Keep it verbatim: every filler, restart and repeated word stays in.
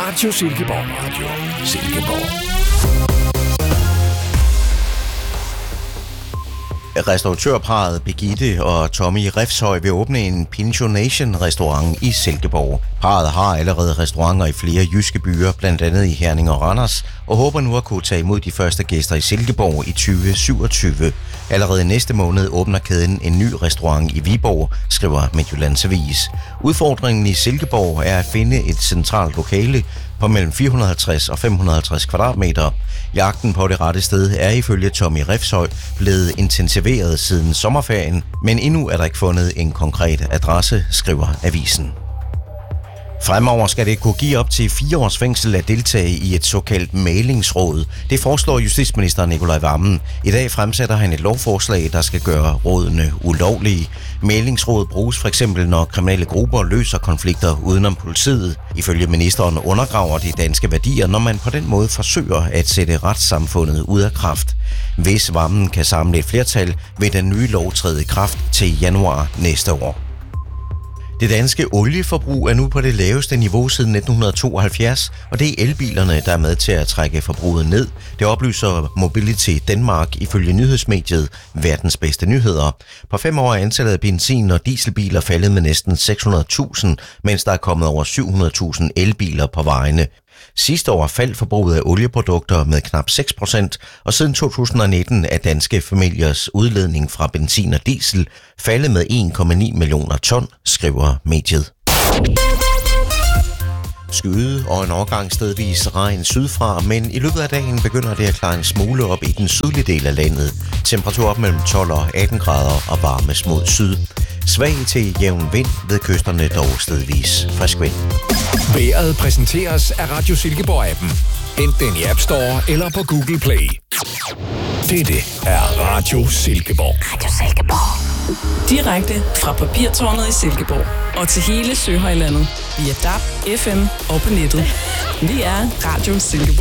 Radio Silkeborg. Radio Silkeborg. Restauratørparret Birgitte og Tommy Refshøj vil åbne en pensionation-restaurant i Silkeborg. Parret har allerede restauranter i flere jyske byer, blandt andet i Herning og Randers, og håber nu at kunne tage imod de første gæster i Silkeborg i tyve syvogtyve. Allerede næste måned åbner kæden en ny restaurant i Viborg, skriver Midtjyllands Avis. Udfordringen i Silkeborg er at finde et centralt lokale på mellem fire hundrede og halvtreds og fem hundrede og halvtreds kvadratmeter. Jagten på det rette sted er ifølge Tommy Refshøj blevet intensiveret siden sommerferien, men endnu er der ikke fundet en konkret adresse, skriver avisen. Fremover skal det kunne give op til fire års fængsel at deltage i et såkaldt mæglingsråd. Det foreslår justitsminister Nicolai Wammen. I dag fremsætter han et lovforslag, der skal gøre rådene ulovlige. Mæglingsråd bruges for eksempel, når kriminelle grupper løser konflikter udenom politiet. Ifølge ministeren undergraver de danske værdier, når man på den måde forsøger at sætte retssamfundet ud af kraft. Hvis Wammen kan samle et flertal, vil den nye lov træde i kraft til januar næste år. Det danske olieforbrug er nu på det laveste niveau siden nitten tooghalvfjerds, og det er elbilerne, der er med til at trække forbruget ned. Det oplyser Mobility Denmark ifølge nyhedsmediet Verdens Bedste Nyheder. På fem år er antallet af benzin- og dieselbiler faldet med næsten seks hundrede tusind, mens der er kommet over syv hundrede tusind elbiler på vejene. Sidste år faldt forbruget af olieprodukter med knap seks procent, og siden to tusind og nitten er danske familiers udledning fra benzin og diesel faldet med en komma ni millioner ton, skriver mediet. Skyde og en overgang stedvis regn sydfra, men i løbet af dagen begynder det at klare en smule op i den sydlige del af landet. Temperatur op mellem tolv og atten grader og varmes mod syd. Svag til jævn vind ved kysterne, dog stedvis frisk vind. Vejret præsenteres af Radio Silkeborg-appen. Hent den i App Store eller på Google Play. Dette er Radio Silkeborg. Radio Silkeborg. Direkte fra Papirtårnet i Silkeborg og til hele Søhøjlandet via D A B, F M og på nettet. Vi er Radio Silkeborg.